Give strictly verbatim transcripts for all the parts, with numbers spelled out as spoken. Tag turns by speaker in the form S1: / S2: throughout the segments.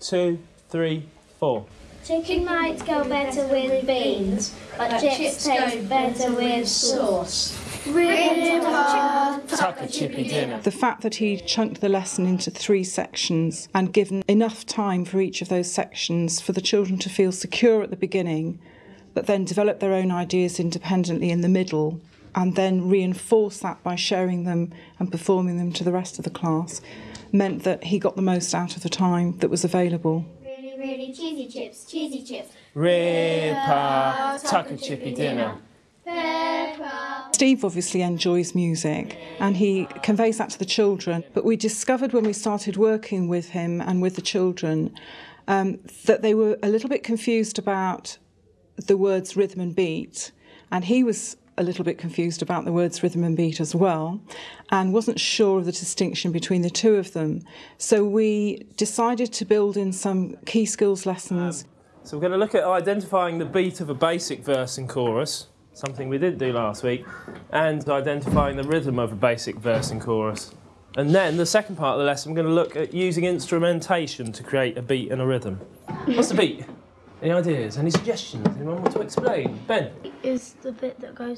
S1: two, three, four.
S2: Chicken might go better with beans, but chips taste better with sauce. Ripper,
S1: tuck a chippy dinner.
S3: The fact that he chunked the lesson into three sections and given enough time for each of those sections for the children to feel secure at the beginning, but then develop their own ideas independently in the middle, and then reinforce that by sharing them and performing them to the rest of the class, meant that he got the most out of the time that was available.
S2: Really, really cheesy chips, cheesy chips.
S1: Ripper, tuck a chippy dinner.
S2: Pepper.
S3: Steve obviously enjoys music and he conveys that to the children, but we discovered when we started working with him and with the children um, that they were a little bit confused about the words rhythm and beat, and he was a little bit confused about the words rhythm and beat as well, and wasn't sure of the distinction between the two of them. So we decided to build in some key skills lessons.
S1: Um, so we're going to look at identifying the beat of a basic verse and chorus, something we didn't do last week, and identifying the rhythm of a basic verse and chorus. And then the second part of the lesson, we're going to look at using instrumentation to create a beat and a rhythm. What's the beat? Any ideas? Any suggestions? Anyone want to explain? Ben?
S4: Is the bit that goes...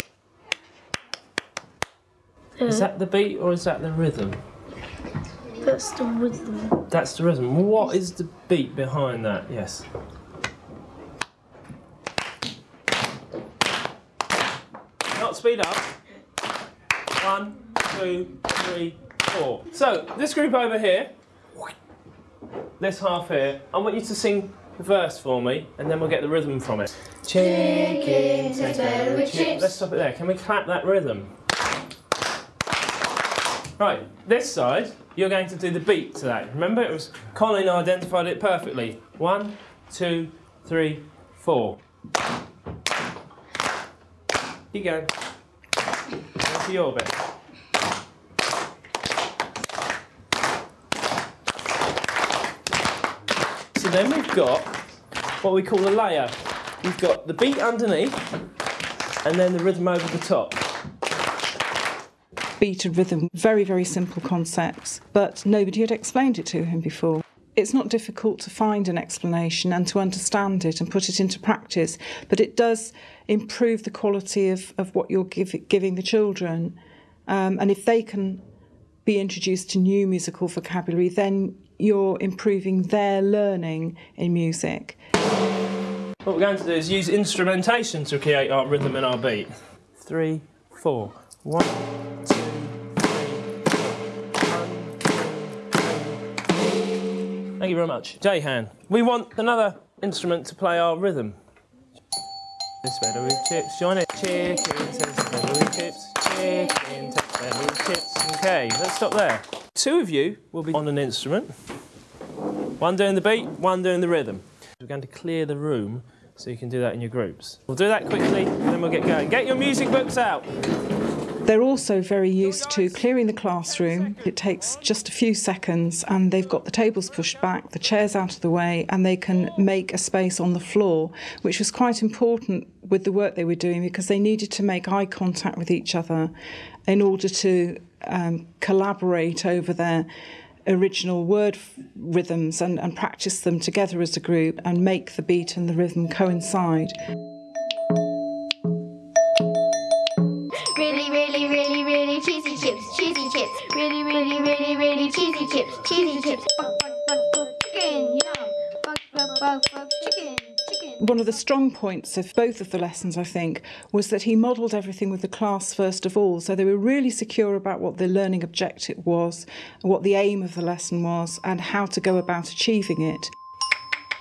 S1: Is that the beat or is that the rhythm?
S4: That's the rhythm.
S1: That's the rhythm. What is the beat behind that? Yes. Not speed up. One, two, three, four. So, this group over here, this half here, I want you to sing the verse for me, and then we'll get the rhythm from it.
S2: Chicken tastes better with chips.
S1: Let's stop it there. Can we clap that rhythm? Right, this side, you're going to do the beat to that. Remember, it was Colin who identified it perfectly. One, two, three, four. Keep going. Go to your bit. So then we've got what we call a layer. We've got the beat underneath and then the rhythm over the top.
S3: Beat and rhythm, very, very simple concepts, but nobody had explained it to him before. It's not difficult to find an explanation and to understand it and put it into practice, but it does improve the quality of, of what you're give, giving the children. Um, and if they can be introduced to new musical vocabulary, then you're improving their learning in music.
S1: What we're going to do is use instrumentation to create our rhythm and our beat. Three, four. One, two, three, four. One, two, three. Thank you very much. Jayhan, we want another instrument to play our rhythm. It's better with chips, join it. Chicken tastes better with chips. Chicken tastes better with chips. Okay, let's stop there. Two of you will be on an instrument. One doing the beat, one doing the rhythm. We're going to clear the room so you can do that in your groups. We'll do that quickly, and then we'll get going. Get your music books out.
S3: They're also very used to clearing the classroom. It takes just a few seconds and they've got the tables pushed back, the chairs out of the way, and they can make a space on the floor, which was quite important with the work they were doing because they needed to make eye contact with each other in order to um, collaborate over their original word rhythms and, and practice them together as a group and make the beat and the rhythm coincide.
S2: Really, really, really, really cheesy chips, cheesy chips. Really, really, really, really cheesy chips, cheesy chips. Buck, buck, buck, buck, chicken, yum. Buck, buck, buck, buck, chicken, chicken.
S3: One of the strong points of both of the lessons, I think, was that he modelled everything with the class first of all. So they were really secure about what the learning objective was, what the aim of the lesson was, and how to go about achieving it.